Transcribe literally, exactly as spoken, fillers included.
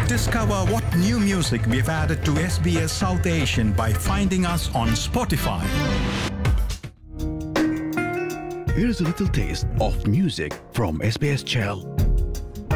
Discover what new music we've added to S B S South Asian by finding us on Spotify. Here's a little taste of music from S B S Channel.